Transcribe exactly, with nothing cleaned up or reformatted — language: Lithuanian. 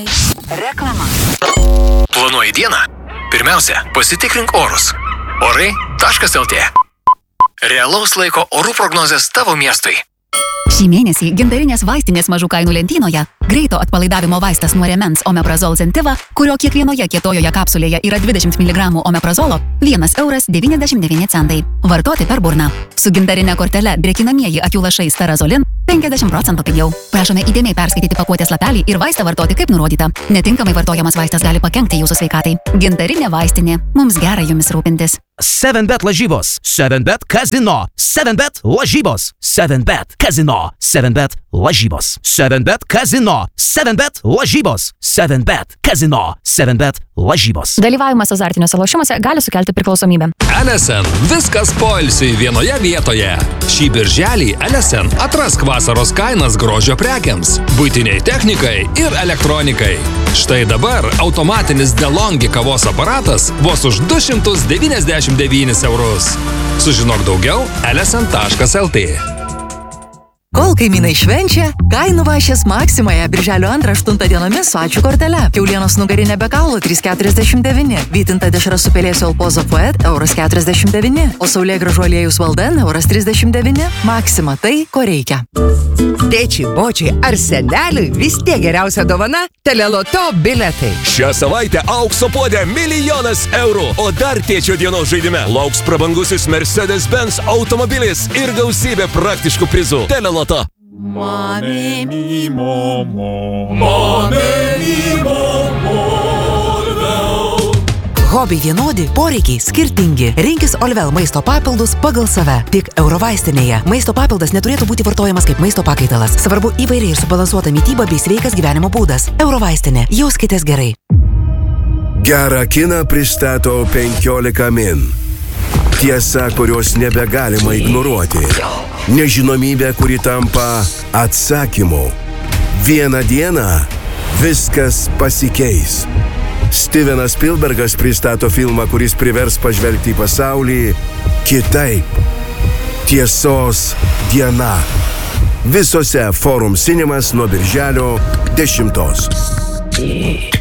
Reklama. Planuoji dieną? Pirmiausia, pasitikrink orus. orai taškas el tė. Realaus laiko orų prognozės tavo miestui. Šį mėnesį gintarinės vaistinės mažų kainų lentynoje greito atpalaidavimo vaistas nuo rėmens Omeprazol Zentiva, kurio kiekvienoje kietojoje kapsulėje yra dvidešimt miligramų omeprazolo, vienas euras devyniasdešimt devyni centai. Vartoti per burną. Su gintarine kortele drėkinamieji akių lašai Starazolin penkiasdešimt procentų pigiau. Prašome įdėmiai perskaityti pakuotės lapelį ir vaistą vartoti kaip nurodyta. Netinkamai vartojamas vaistas gali pakenkti jūsų sveikatai. Gintarinė vaistinė. Mums gera jumis rūpintis. seven bet lažybos, seven bet kazino, seven bet lažybos, seven bet kazino, seven bet lažybos, seven bet kazino, seven bet lažybos, seven bet kazino, seven bet lažybos. Dalyvavimas azartiniuose lošimuose gali sukelti priklausomybę. L S N. Viskas poilsiui vienoje vietoje. Šį birželį L S N atrask vasaros kainas grožio prekiams, buitiniai technikai ir elektronikai. Štai dabar automatinis DeLonghi kavos aparatas vos už du šimtus devyniasdešimt devynis eurus. Sužinok daugiau L S N taškas el tė. Kol kaimynai švenčia, kainų vašės Maksimoje birželio antrą aštuntą dienomis su ačiū kortele. Kiaulienos nugarinė be kaulo trys keturiasdešimt devyni, vytinta dešra su pelėsio alpozo poet euras keturiasdešimt devyni, o saulėgrąžų aliejus Valden euras trisdešimt devyni. Maksima tai, ko reikia. Tėčiai, bočiai ar seneliui vis tiek geriausia dovana – Teleloto biletai. Šią savaitę aukso puodė milijonas eurų, o dar tėčio dienos žaidime lauks prabangusis Mercedes-Benz automobilis ir gausybė praktiškų prizų. Teleloto. Mame mi momo, mame mi momo. Hobiai vienodi, poreikiai skirtingi. Rinkis Olvel maisto papildus pagal save. Tik Eurovaistinėje. Maisto papildas neturėtų būti vartojamas kaip maisto pakaitalas. Svarbu įvairiai ir subalansuota mityba bei sveikas gyvenimo būdas. Eurovaistinė. Jauskitės gerai. Gerą kiną pristato penkiolika min. Tiesa, kurios nebegalima ignoruoti. Nežinomybė, kuri tampa atsakymu. Vieną dieną viskas pasikeis. Stevenas Spielbergas pristato filmą, kuris privers pažvelgti į pasaulį kitaip. Tiesos diena. Visose Forum Cinemas nuo birželio dešimtos.